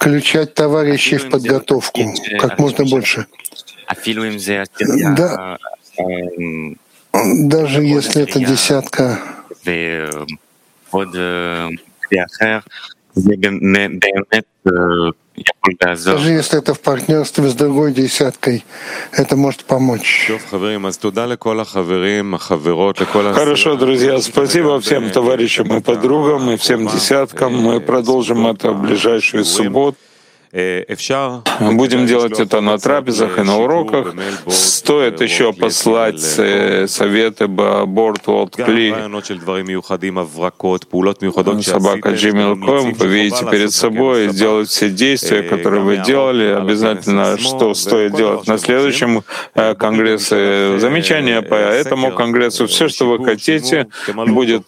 включать товарищей в подготовку как можно больше. Да, даже если это десятка, даже если это в партнерстве с другой десяткой, это может помочь. Хорошо, друзья, спасибо всем товарищам и подругам, и всем десяткам. Мы продолжим это в ближайшую субботу. Будем делать это на трапезах и на уроках. Стоит еще послать советы board.kli собака.gmail.com. Вы видите перед собой сделать все действия, которые вы делали. Обязательно, что стоит делать на следующем конгрессе. Замечания по этому конгрессу. Все, что вы хотите, будет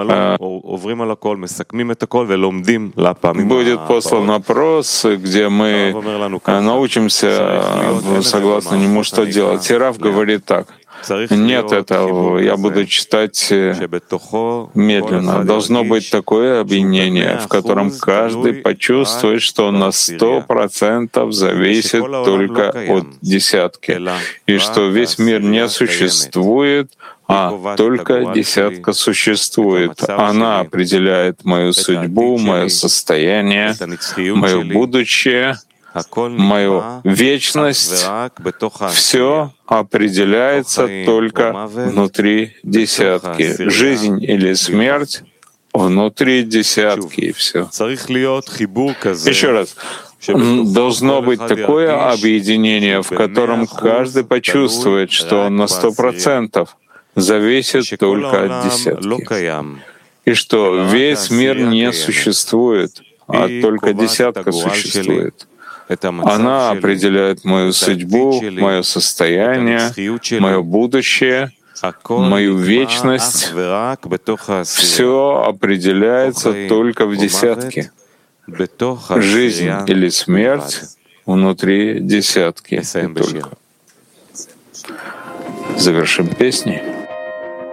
послан опрос, где мы научимся, согласно нему, что делать. И Рав говорит так: нет этого, я буду читать медленно. Должно быть такое объединение, в котором каждый почувствует, что он на 100% зависит только от десятки, и что весь мир не существует, а только десятка существует. Она определяет мою судьбу, мое состояние, мое будущее, мою вечность. Все определяется только внутри десятки. Жизнь или смерть внутри десятки, и все. Еще раз. Должно быть такое объединение, в котором каждый почувствует, что он на 100% зависит только от десятки, и что весь мир не существует, а только десятка существует. Она определяет мою судьбу, мое состояние, мое будущее, мою вечность. Все определяется только в десятке. Жизнь или смерть внутри десятки. И только. Завершим песней.